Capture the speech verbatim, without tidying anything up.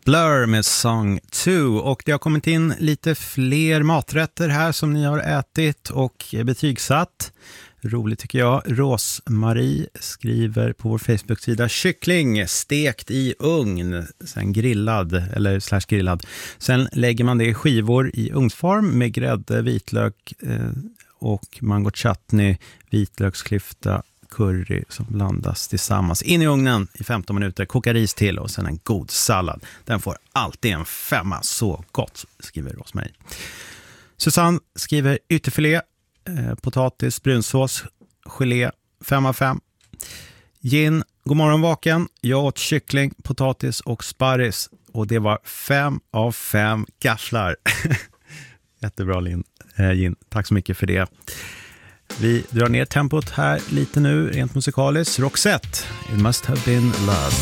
Blur med Song två, och det har kommit in lite fler maträtter här som ni har ätit och betygsatt. Roligt tycker jag. Rosmarie skriver på vår Facebook-sida: kyckling stekt i ugn, sen grillad eller slash grillad. Sen lägger man det i skivor i ugnsform med grädde, vitlök eh, och mango chutney, vitlöksklyfta, curry som blandas tillsammans. In i ugnen i femton minuter, koka ris till och sen en god sallad. Den får alltid en femma, så gott, skriver Rosmarie. Susanne skriver ytterfilé, eh, potatis, brunsås, gelé, fem av fem. Gin, god morgon vaken. Jag åt kyckling, potatis och sparris och det var fem av fem gafflar. Jättebra Lin, eh, Gin, tack så mycket för det. Vi drar ner tempot här lite nu, rent musikaliskt. Roxette, It Must Have Been Love.